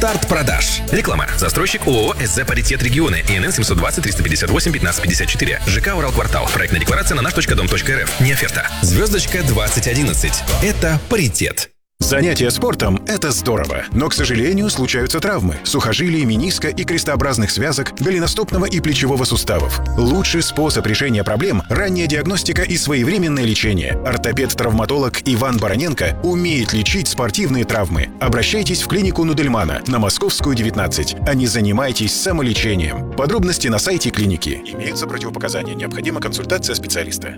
Старт продаж. Реклама. Застройщик ООО «СЗ Паритет Регионы». ИНН 720 358 15 54. ЖК «Уралквартал». Проектная декларация на наш.дом.рф. Не оферта. Звездочка 2011. Это паритет. Занятие спортом – это здорово, но, к сожалению, случаются травмы сухожилий, мениска и крестообразных связок, голеностопного и плечевого суставов. Лучший способ решения проблем – ранняя диагностика и своевременное лечение. Ортопед-травматолог Иван Бароненко умеет лечить спортивные травмы. Обращайтесь в клинику Нудельмана на Московскую, 19, а не занимайтесь самолечением. Подробности на сайте клиники. Имеются противопоказания. Необходима консультация специалиста.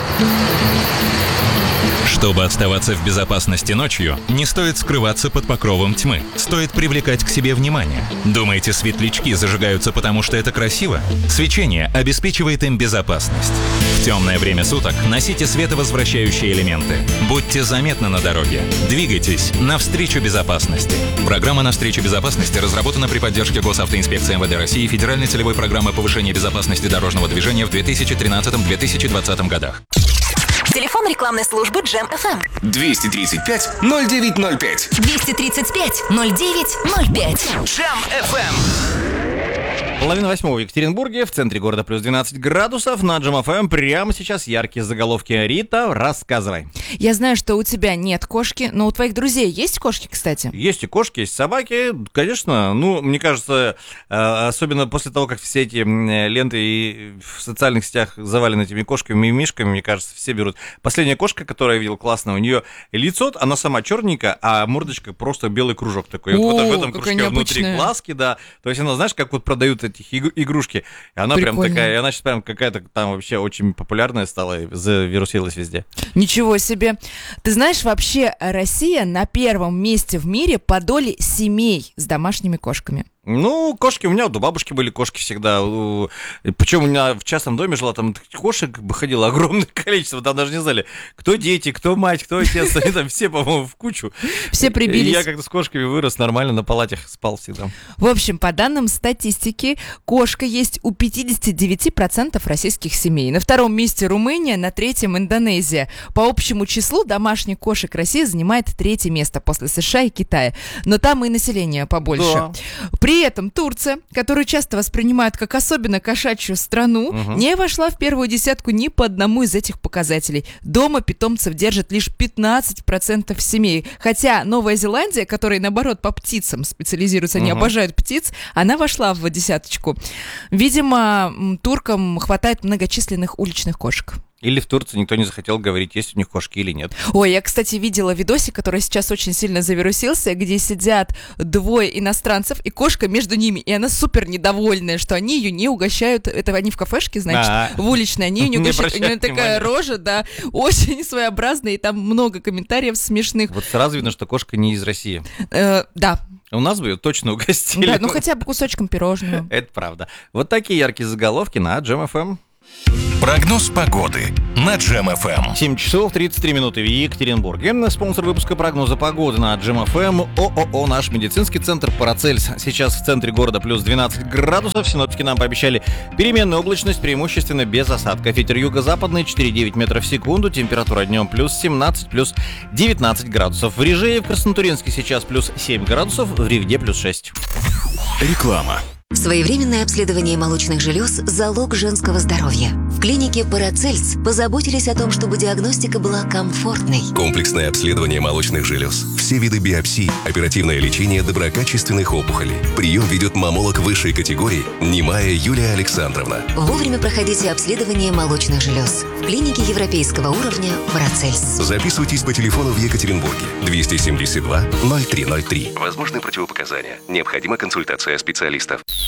Чтобы оставаться в безопасности ночью, не стоит скрываться под покровом тьмы. Стоит привлекать к себе внимание. Думаете, светлячки зажигаются потому, что это красиво? Свечение обеспечивает им безопасность. В темное время суток носите световозвращающие элементы. Будьте заметны на дороге. Двигайтесь навстречу безопасности. Программа «Навстречу безопасности» разработана при поддержке Госавтоинспекции МВД России и Федеральной целевой программы повышения безопасности дорожного движения в 2013-2020 годах. Телефон рекламной службы Джем FM. 235-0905. 235-0905. Джем FM. 7:30 в Екатеринбурге, в центре города плюс 12 градусов. На Джем FM прямо сейчас яркие заголовки. Рита, рассказывай. Я знаю, что у тебя нет кошки, но у твоих друзей есть кошки, кстати? Есть и кошки, есть собаки, конечно. Ну, мне кажется, особенно после того, как все эти ленты и в социальных сетях завалены этими кошками и мишками, мне кажется, все берут. Последняя кошка, которую я видел, классная, у нее лицо, она сама черненькая, а мордочка просто белый кружок такой. Вот в этом кружке внутри глазки, да. То есть она, знаешь, как вот продают этих игрушки. И она прям такая, и она сейчас прям какая-то там вообще очень популярная стала, завирусилась везде. Ничего себе. Ты знаешь, вообще Россия на первом месте в мире по доле семей с домашними кошками. Ну, кошки у меня, вот у бабушки были кошки всегда. Причем у меня в частном доме жила, там кошек ходило огромное количество. Там даже не знали, кто дети, кто мать, кто отец. Они там все, по-моему, в кучу. Все прибились. И я как-то с кошками вырос нормально, на палатях спал всегда. В общем, по данным статистики, кошка есть у 59% российских семей. На втором месте Румыния, на третьем Индонезия. По общему числу домашних кошек Россия занимает третье место после США и Китая. Но там и население побольше. Да. При этом Турция, которую часто воспринимают как особенно кошачью страну, не вошла в первую десятку ни по одному из этих показателей. Дома питомцев держат лишь 15% семей. Хотя Новая Зеландия, которая, наоборот, по птицам специализируется, они обожают птиц, она вошла в десяточку. Видимо, туркам хватает многочисленных уличных кошек. Или в Турции никто не захотел говорить, есть у них кошки или нет. Ой, я, кстати, видела видосик, который сейчас очень сильно завирусился, где сидят двое иностранцев, и кошка между ними, и она супер недовольная, что они ее не угощают. Это они в кафешке, значит, в уличной, они ее не угощают. У нее такая рожа, да, очень своеобразная, и там много комментариев смешных. Вот сразу видно, что кошка не из России. Да. У нас бы ее точно угостили. Да, ну хотя бы кусочком пирожного. Это правда. Вот такие яркие заголовки на Джем FM. Прогноз погоды на Джем FM. 7 часов 33 минуты в Екатеринбурге. Спонсор выпуска прогноза погоды на Джем FM ООО «Наш медицинский центр Парацельс». Сейчас в центре города плюс 12 градусов. Синоптики нам пообещали переменную облачность, преимущественно без осадков. Ветер юго-западный 4,9 метров в секунду. Температура днем плюс 17, плюс 19 градусов. В Рижее, в Краснотурьинске сейчас плюс 7 градусов, в Ревде плюс 6. Реклама. Своевременное обследование молочных желез – залог женского здоровья. В клинике Парацельс позаботились о том, чтобы диагностика была комфортной. Комплексное обследование молочных желез, все виды биопсий, оперативное лечение доброкачественных опухолей. Прием ведет маммолог высшей категории Немая Юлия Александровна. Вовремя проходите обследование молочных желез. В клинике европейского уровня Парацельс. Записывайтесь по телефону в Екатеринбурге 272 0303. Возможны противопоказания. Необходима консультация специалистов.